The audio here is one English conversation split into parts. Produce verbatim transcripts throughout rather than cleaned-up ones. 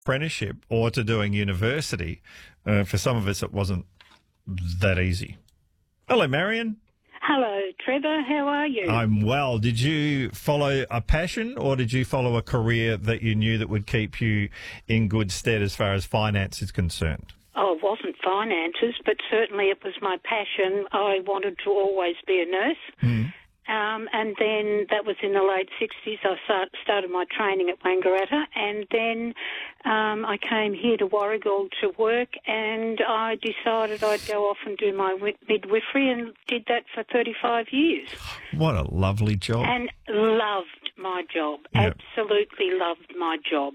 apprenticeship or to doing university. Uh, for some of us, it wasn't that easy. Hello, Marion. Hello, Trevor. How are you? I'm well. Did you follow a passion or did you follow a career that you knew that would keep you in good stead as far as finance is concerned? Oh, it wasn't finances, but certainly it was my passion. I wanted to always be a nurse. Mm. Um, and then that was in the late sixties. I start, started my training at Wangaratta, and then um, I came here to Warragul to work, and I decided I'd go off and do my wi- midwifery, and did that for thirty-five years. What a lovely job. And loved my job. Yep. Absolutely loved my job.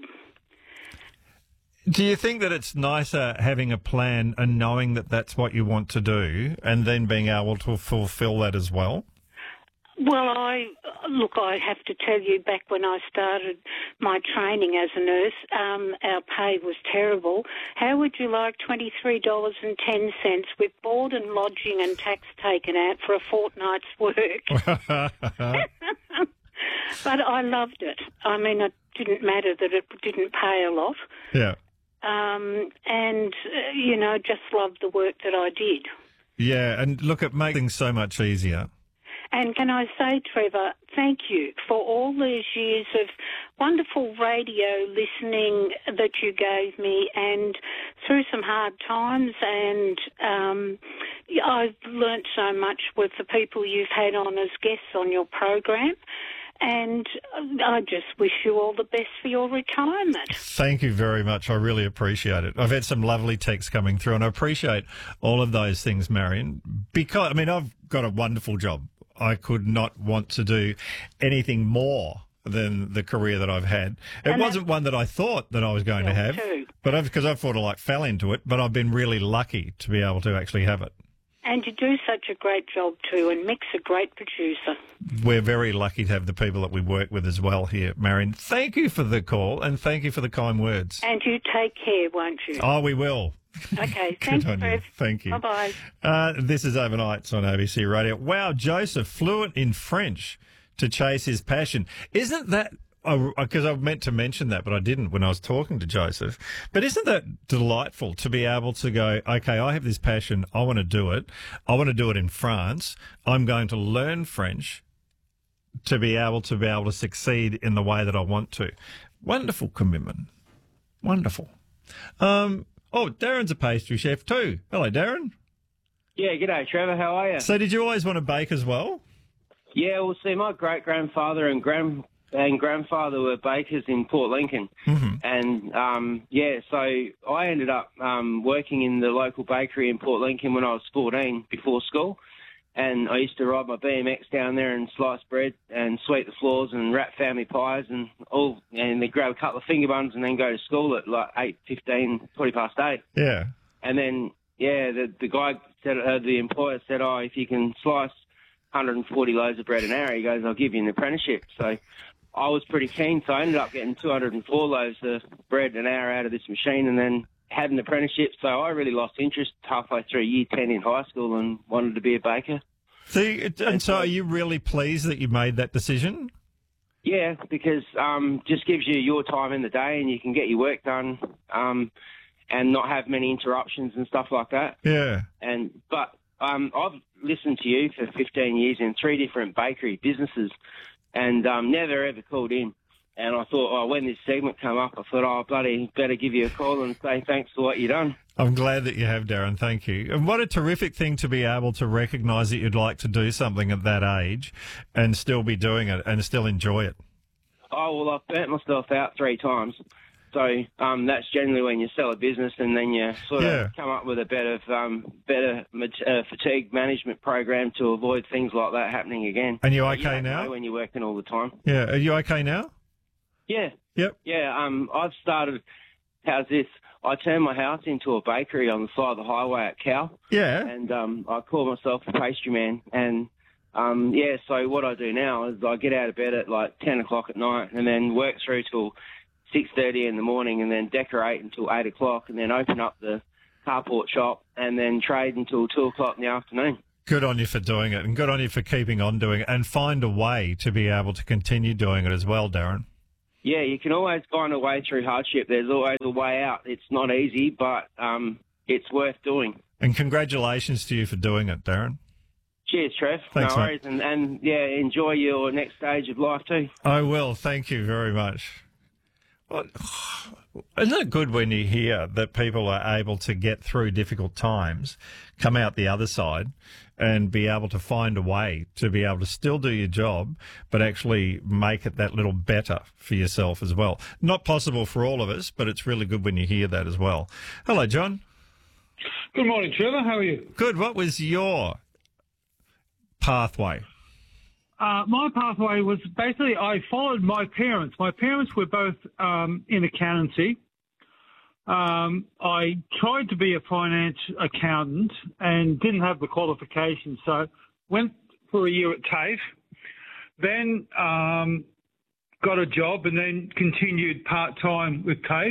Do you think that it's nicer having a plan and knowing that that's what you want to do and then being able to fulfil that as well? Well, I look, I have to tell you, back when I started my training as a nurse, um, our pay was terrible. How would you like twenty-three dollars and ten cents with board and lodging and tax taken out for a fortnight's work? But I loved it. I mean, it didn't matter that it didn't pay a lot. Yeah. Um, and, uh, you know, just loved the work that I did. Yeah, and look, it makes things so much easier. And can I say, Trevor, thank you for all these years of wonderful radio listening that you gave me, and through some hard times, and um, I've learnt so much with the people you've had on as guests on your program, and I just wish you all the best for your retirement. Thank you very much. I really appreciate it. I've had some lovely texts coming through, and I appreciate all of those things, Marion, because, I mean, I've got a wonderful job. I could not want to do anything more than the career that I've had. It And wasn't one that I thought that I was going to have, too. but I've, because I sort of like fell into it, but I've been really lucky to be able to actually have it. And you do such a great job too, and Mick's a great producer. We're very lucky to have the people that we work with as well here, Marion. Thank you for the call and thank you for the kind words. And you take care, won't you? Oh, we will. Okay, Good thanks, on you. Trev. Thank you. Bye-bye. Uh, this is Overnights on A B C Radio. Wow, Joseph, fluent in French to chase his passion. Isn't that, because I meant to mention that, but I didn't when I was talking to Joseph, but isn't that delightful to be able to go, okay, I have this passion, I want to do it, I want to do it in France, I'm going to learn French to be able to be able to succeed in the way that I want to. Wonderful commitment. Wonderful. Um... Oh, Darren's a pastry chef too. Hello, Darren. Yeah, g'day, Trevor. How are you? So did you always want to bake as well? Yeah, well, see, my great-grandfather and grand and grandfather were bakers in Port Lincoln. Mm-hmm. And, um, yeah, so I ended up um, working in the local bakery in Port Lincoln when I was fourteen before school. And I used to ride my B M X down there and slice bread and sweep the floors and wrap family pies and all, and then grab a couple of finger buns and then go to school at like eight fifteen, twenty past eight. Yeah. And then, yeah, the the guy said, uh, the employer said, oh, if you can slice one hundred forty loaves of bread an hour, he goes, I'll give you an apprenticeship. So I was pretty keen, so I ended up getting two hundred four loaves of bread an hour out of this machine and then had an apprenticeship. So I really lost interest halfway through year ten in high school and wanted to be a baker. See, and so are you really pleased that you made that decision? Yeah, because um, just gives you your time in the day and you can get your work done um, and not have many interruptions and stuff like that. Yeah. And but um, I've listened to you for fifteen years in three different bakery businesses and um, never ever called in. And I thought, oh, when this segment came up, I thought, oh, bloody better give you a call and say thanks for what you've done. I'm glad that you have, Darren. Thank you. And what a terrific thing to be able to recognise that you'd like to do something at that age and still be doing it and still enjoy it. Oh, well, I've burnt myself out three times. So um, that's generally when you sell a business and then you sort of Yeah. come up with a better, um, better uh, fatigue management program to avoid things like that happening again. And you But okay don't now? know when you're working all the time. Yeah. Are you okay now? Yeah. Yep. Yeah, um, I've started, how's this? I turned my house into a bakery on the side of the highway at Cow. Yeah. And um, I call myself a pastry man. And, um, yeah, so what I do now is I get out of bed at like ten o'clock at night and then work through till six thirty in the morning and then decorate until eight o'clock and then open up the carport shop and then trade until two o'clock in the afternoon. Good on you for doing it and good on you for keeping on doing it and find a way to be able to continue doing it as well, Darren. yeah, you can always find a way through hardship. There's always a way out. It's not easy, but um, it's worth doing. And congratulations to you for doing it, Darren. Cheers, Trev. Thanks, no mate. worries. And, and, yeah, enjoy your next stage of life too. I will. Thank you very much. Well, isn't it good when you hear that people are able to get through difficult times, come out the other side, and be able to find a way to be able to still do your job, but actually make it that little better for yourself as well? Not possible for all of us, but it's really good when you hear that as well. Hello, John. Good morning, Trevor. How are you? Good. What was your pathway? Uh, my pathway was basically I followed my parents. My parents were both um, in accountancy. Um, I tried to be a finance accountant and didn't have the qualifications, so went for a year at TAFE, then um, got a job and then continued part-time with TAFE,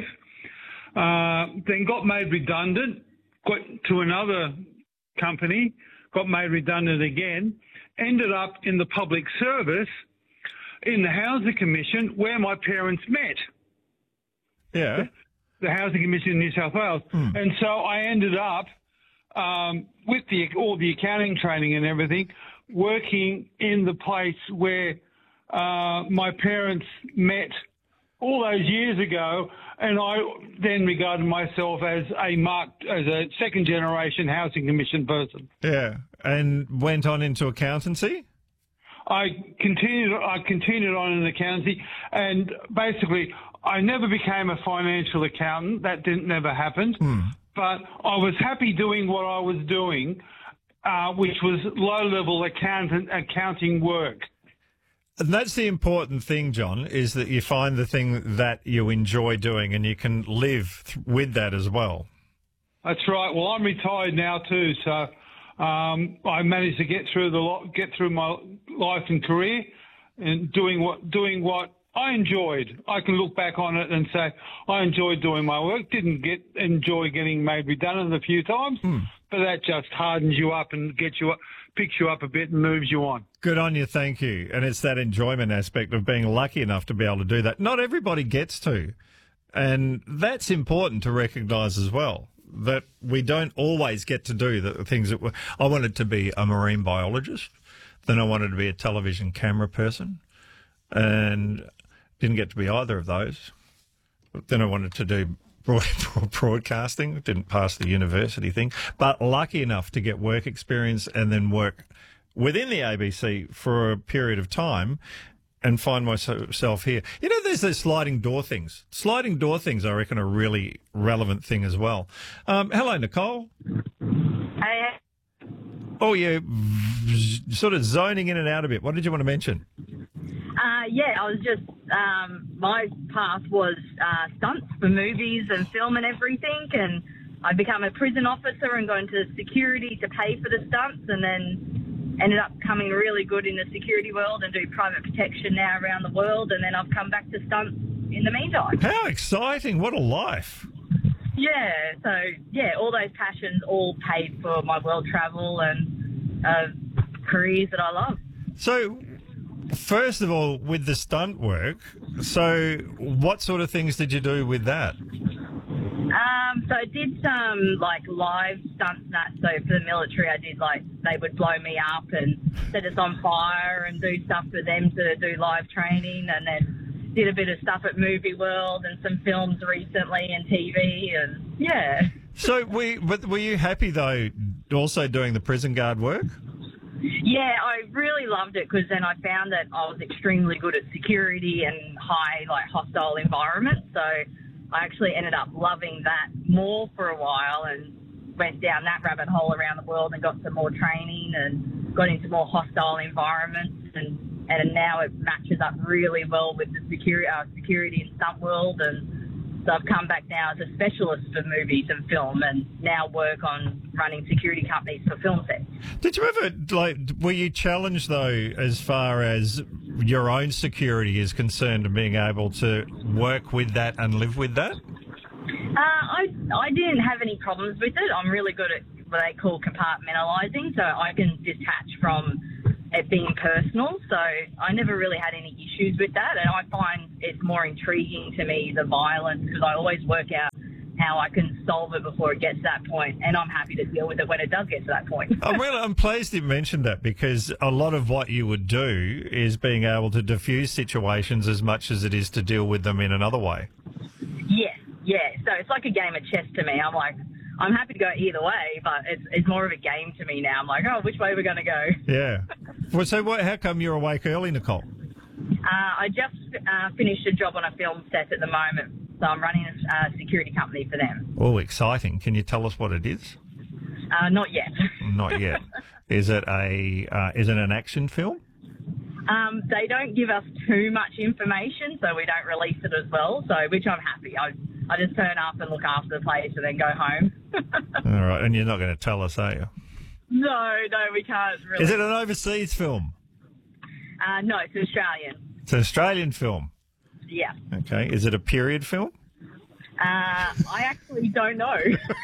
uh, then got made redundant, got to another company, got made redundant again, ended up in the public service in the Housing Commission where my parents met. Yeah. The Housing Commission in New South Wales. Hmm. And so I ended up, um, with the all the accounting training and everything, working in the place where uh, my parents met all those years ago, and I then regarded myself as a marked, as a second generation Housing Commission person. Yeah. And went on into accountancy? I continued. I continued on in accountancy, and basically, I never became a financial accountant. That didn't never happen. Hmm. But I was happy doing what I was doing, uh, which was low-level accountant accounting work. And that's the important thing, John, is that you find the thing that you enjoy doing and you can live th- with that as well. That's right. Well, I'm retired now too, so um, I managed to get through the lo- get through my life and career, and doing what doing what I enjoyed. I can look back on it and say I enjoyed doing my work. Didn't get enjoy getting made redundant a few times, Hmm. but that just hardens you up and gets you up, picks you up a bit and moves you on. Good on you, thank you. And it's that enjoyment aspect of being lucky enough to be able to do that. Not everybody gets to. And that's important to recognise as well, that we don't always get to do the things that we I wanted to be a marine biologist, then I wanted to be a television camera person, and didn't get to be either of those. Then I wanted to do broadcasting, didn't pass the university thing, but lucky enough to get work experience and then work within the A B C for a period of time and find myself here. You know, there's those sliding door things. Sliding door things, I reckon, are a really relevant thing as well. Um, hello, Nicole. Hey, Oh, you're sort of zoning in and out a bit. What did you want to mention? uh, yeah, I was just, um, my path was uh, stunts for movies and film and everything, and I became a prison officer and got into security to pay for the stunts, and then ended up coming really good in the security world and do private protection now around the world, and then I've come back to stunts in the meantime. How exciting. What a life. Yeah, so, yeah, all those passions all paid for my world travel and uh, careers that I love. So, first of all, with the stunt work, so what sort of things did you do with that? Um, so I did some, like, live stunts and that. So for the military, I did, like, they would blow me up and set us on fire and do stuff for them to do live training, and then did a bit of stuff at Movie World and some films recently and T V, and, yeah. So, we, but were you happy, though, also doing the prison guard work? Yeah, I really loved it because then I found that I was extremely good at security and high, like, hostile environments. So I actually ended up loving that more for a while and went down that rabbit hole around the world and got some more training and got into more hostile environments, and and now it matches up really well with the security, uh, security and stunt world. And so I've come back now as a specialist for movies and film, and now work on running security companies for film sets. Did you ever, like, were you challenged, though, as far as your own security is concerned and being able to work with that and live with that? Uh, I I didn't have any problems with it. I'm really good at what they call compartmentalising, so I can detach from it being personal. So I never really had any issues with that, and I find it's more intriguing to me, the violence, because I always work out how I can solve it before it gets to that point, and I'm happy to deal with it when it does get to that point. I'm really, I'm pleased you mentioned that, because a lot of what you would do is being able to diffuse situations as much as it is to deal with them in another way. Yeah, yeah. So it's like a game of chess to me. I'm like, I'm happy to go either way, but it's it's more of a game to me now. I'm like, oh, which way are we going to go? Yeah. Well, so what, how come you're awake early, Nicole? Uh, I just uh, finished a job on a film set at the moment. So I'm running a uh, security company for them. Oh, exciting. Can you tell us what it is? Uh, not yet. Not yet. Is it a uh, is it an action film? Um, they don't give us too much information, so we don't release it as well, so which I'm happy. I, I just turn up and look after the place and then go home. All right, and you're not going to tell us, are you? No, no, we can't really. Is it an overseas film? Uh, no, it's Australian. It's an Australian film. Yeah. Okay. Is it a period film? Uh, I actually don't know.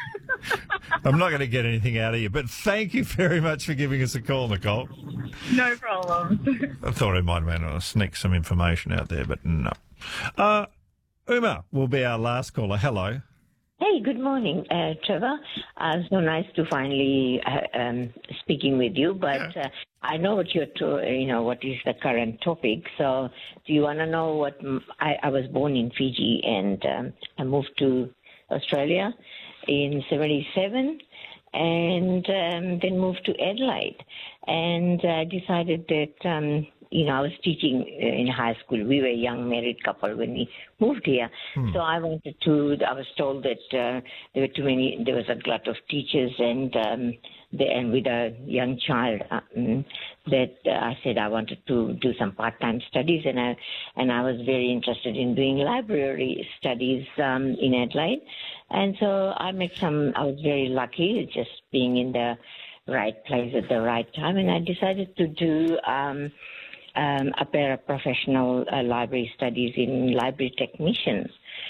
I'm not going to get anything out of you, but thank you very much for giving us a call, Nicole. No problem. I thought I might have been sneak some information out there, but no. Uh, Uma will be our last caller. Hello. Hey, good morning, uh, Trevor. Uh, so nice to finally uh, um, speaking with you. But uh, I know what you're, to, you know, what is the current topic. So, do you want to know what I, I was born in Fiji and um, I moved to Australia in seventy-seven, and um, then moved to Adelaide, and I uh, decided that. Um, You know, I was teaching in high school. We were a young married couple when we moved here. Hmm. So I wanted to, I was told that uh, there were too many, there was a glut of teachers and um, the, and with a young child um, that uh, I said I wanted to do some part-time studies, and I, and I was very interested in doing library studies um, in Adelaide. And so I met some, I was very lucky just being in the right place at the right time, and I decided to do um, Um, a pair of professional uh, library studies in library technicians.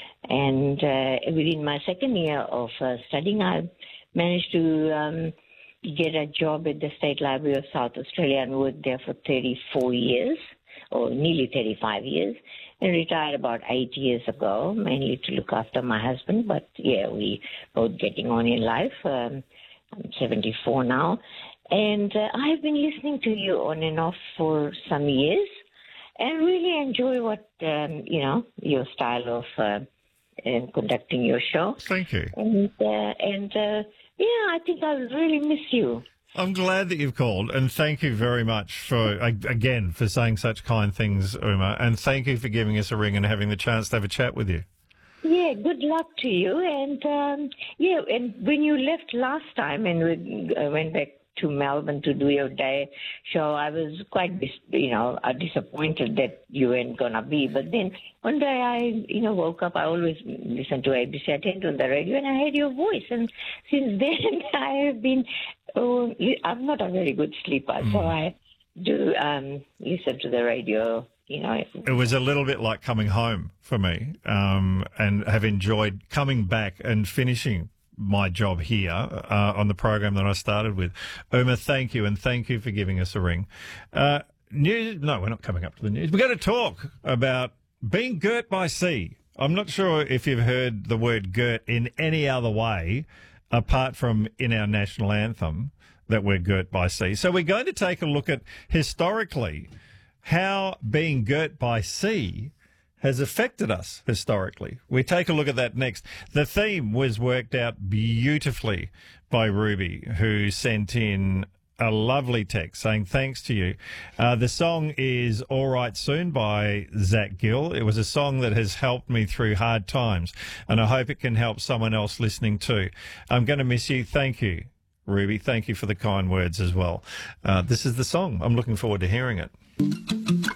And uh, within my second year of uh, studying, I managed to um, get a job at the State Library of South Australia and worked there for thirty-four years, or nearly thirty-five years, and retired about eight years ago, mainly to look after my husband. But, yeah, we both getting on in life. Um, I'm seventy-four now. And uh, I've been listening to you on and off for some years and really enjoy what, um, you know, your style of uh, uh, conducting your show. Thank you. And, uh, and uh, yeah, I think I'll really miss you. I'm glad that you've called, and thank you very much for, again, for saying such kind things, Uma, and thank you for giving us a ring and having the chance to have a chat with you. Yeah, good luck to you. And, um, yeah, and when you left last time and we uh, went back to Melbourne to do your day show, I was quite, you know, disappointed that you weren't going to be. But then one day I, you know, woke up. I always listen to A B C, I tend to on the radio, and I heard your voice. And since then I have been, oh, I'm not a very good sleeper, mm. so I do um, listen to the radio. You know, it was a little bit like coming home for me, um, and have enjoyed coming back and finishing my job here uh, on the program that I started with. Uma, thank you, and thank you for giving us a ring. Uh, news? No, we're not coming up to the news. We're going to talk about being girt by sea. I'm not sure if you've heard the word girt in any other way apart from in our national anthem that we're girt by sea. So we're going to take a look at historically how being girt by sea has affected us historically. We take a look at that next. The theme was worked out beautifully by Ruby, who sent in a lovely text saying thanks to you. Uh, the song is All Right Soon by Zach Gill. It was a song that has helped me through hard times, and I hope it can help someone else listening too. I'm going to miss you. Thank you, Ruby. Thank you for the kind words as well. Uh, this is the song. I'm looking forward to hearing it.